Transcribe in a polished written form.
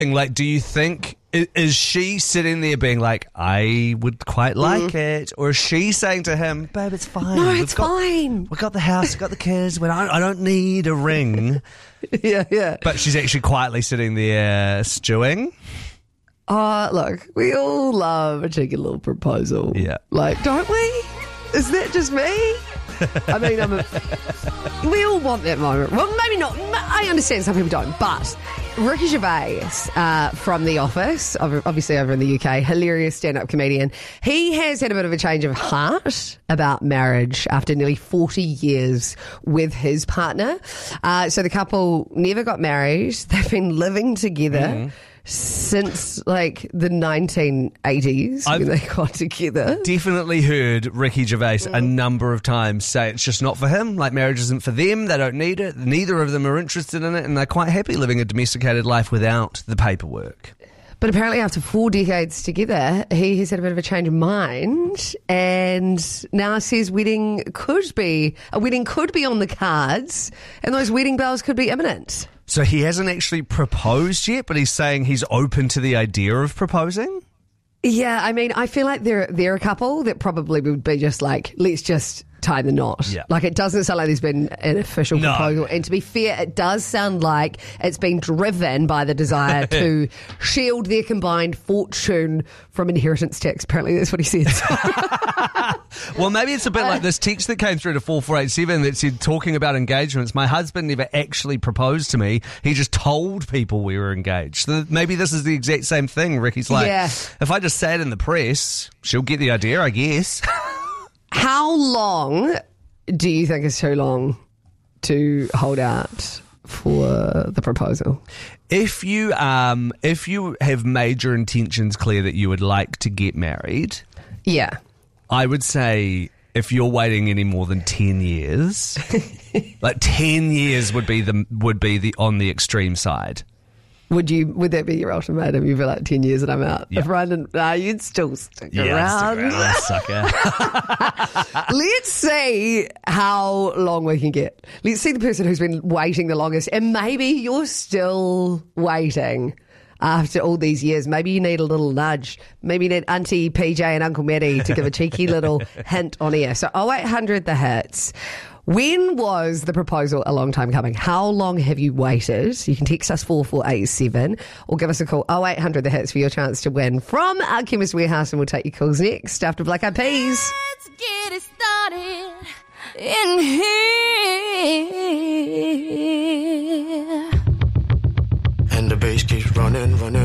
Like, do you think, is she sitting there being like, I would quite like it? Or is she saying to him, babe, it's fine. No, it's fine. We've got the house, we've got the kids. I don't need a ring. Yeah. But she's actually quietly sitting there stewing. Oh, look, we all love a cheeky little proposal. Yeah. Like, don't we? Is that just me? I mean, we all want that moment. Well, maybe not. I understand some people don't. But Ricky Gervais from The Office, obviously over in the UK, hilarious stand-up comedian. He has had a bit of a change of heart about marriage after nearly 40 years with his partner. So the couple never got married. They've been living together since like the 1980s when they got together. Definitely heard Ricky Gervais a number of times say it's just not for him. Like, marriage isn't for them. They don't need it. Neither of them are interested in it, and they're quite happy living a domesticated life without the paperwork. But apparently after 4 decades together, he has had a bit of a change of mind and now says a wedding could be on the cards and those wedding bells could be imminent. So he hasn't actually proposed yet, but he's saying he's open to the idea of proposing? Yeah, I mean, I feel like they're a couple that probably would be just like, let's just tie the knot. Yeah. Like, it doesn't sound like there's been an official proposal. And to be fair, it does sound like it's been driven by the desire to shield their combined fortune from inheritance tax. Apparently that's what he said. Well, maybe it's a bit like this text that came through to 4487 that said, talking about engagements, my husband never actually proposed to me. He just told people we were engaged. So maybe this is the exact same thing. Ricky's like, if I just say it in the press, she'll get the idea, I guess. How long do you think is too long to hold out for the proposal? If you have major intentions clear that you would like to get married, yeah, I would say if you're waiting any more than 10 years, like 10 years would be the on the extreme side. Would that be your ultimatum? You'd be like, 10 years and I'm out. Yeah. If Ryan didn't, you'd still stick around. Yeah, sucker. Let's see how long we can get. Let's see the person who's been waiting the longest, and maybe you're still waiting after all these years. Maybe you need a little nudge. Maybe you need Auntie PJ and Uncle Matty to give a cheeky little hint on air. So 0800 the hits. When was the proposal a long time coming? How long have you waited? You can text us 4487 or give us a call 0800 the hits for your chance to win from our Chemist Warehouse, and we'll take your calls next after Black Eyed Peas. Let's get it started in here. And the bass keeps running.